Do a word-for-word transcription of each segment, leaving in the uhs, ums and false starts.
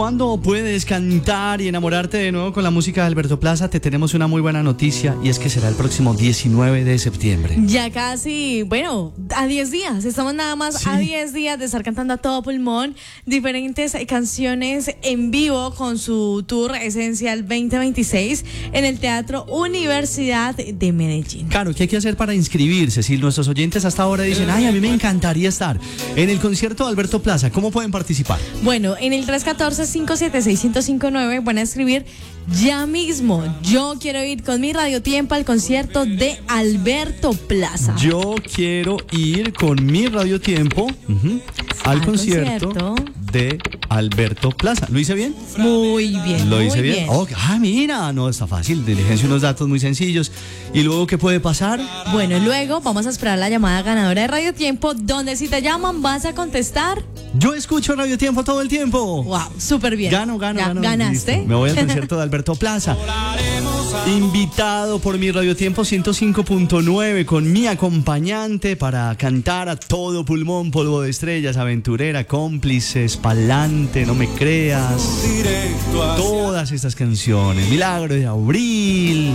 ¿Cuándo puedes cantar y enamorarte de nuevo con la música de Alberto Plaza? Te tenemos una muy buena noticia y es que será el próximo diecinueve de septiembre. Ya casi, bueno, a diez días. Estamos nada más sí. a diez días de estar cantando a todo pulmón diferentes canciones en vivo con su tour Esencial veinte veintiséis en el Teatro Universidad de Medellín. Claro, ¿qué hay que hacer para inscribirse? Si nuestros oyentes hasta ahora dicen, ay, a mí me encantaría estar en el concierto de Alberto Plaza, ¿cómo pueden participar? Bueno, en el tres uno cuatro, cinco siete seis, uno cero cinco nueve van a escribir ya mismo: yo quiero ir con mi Radio Tiempo al concierto de Alberto Plaza. Yo quiero ir con mi Radio Tiempo uh-huh, al, al concierto, concierto de Alberto Plaza. ¿Lo hice bien? Muy bien. ¿Lo hice muy bien? bien. Oh, ah, mira, no, está fácil. Diligencia unos datos muy sencillos. ¿Y luego qué puede pasar? Bueno, luego vamos a esperar la llamada ganadora de Radio Tiempo, donde si te llaman vas a contestar. Yo escucho Radio Tiempo todo el tiempo. Wow, súper bien. Gano, gano, Ga- gano. ¿Ganaste? Listo. Me voy al concierto de Alberto Plaza. Invitado por mi Radio Tiempo ciento cinco punto nueve con mi acompañante para cantar a todo pulmón, Polvo de Estrellas, Aventurera, Cómplices, Pa'lante, No Me Creas, todas estas canciones, Milagro de Abril.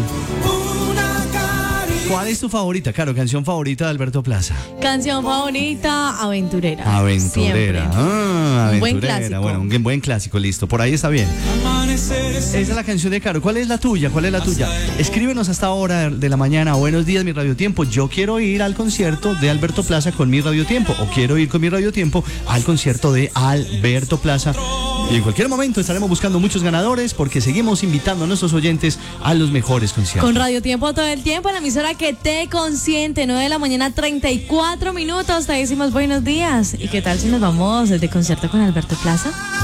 ¿Cuál es tu favorita? Claro, canción favorita de Alberto Plaza. Canción favorita, Aventurera. Aventurera. Ah, Aventurera. Un buen clásico. Bueno, un buen clásico, listo. Por ahí está bien. Esa es la canción de Caro. ¿Cuál es la tuya? ¿Cuál es la tuya? Escríbenos hasta ahora de la mañana. Buenos días, mi Radio Tiempo. Yo quiero ir al concierto de Alberto Plaza con mi Radio Tiempo. O quiero ir con mi Radio Tiempo al concierto de Alberto Plaza. Y en cualquier momento estaremos buscando muchos ganadores porque seguimos invitando a nuestros oyentes a los mejores conciertos. Con Radio Tiempo todo el tiempo, la emisora que te consiente. nueve de la mañana, treinta y cuatro minutos. Te decimos buenos días. ¿Y qué tal si nos vamos de concierto con Alberto Plaza?